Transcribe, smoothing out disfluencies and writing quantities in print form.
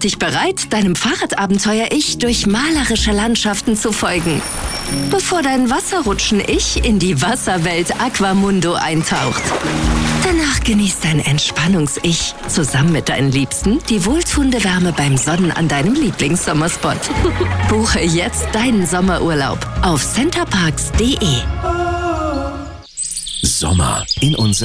dich bereit, deinem Fahrradabenteuer-Ich durch malerische Landschaften zu folgen, bevor dein Wasserrutschen-Ich in die Wasserwelt Aquamundo eintaucht. Danach genießt dein Entspannungs-Ich zusammen mit deinen Liebsten die wohltuende Wärme beim Sonnen an deinem Lieblingssommerspot. Buche jetzt deinen Sommerurlaub auf centerparks.de. Sommer in unserem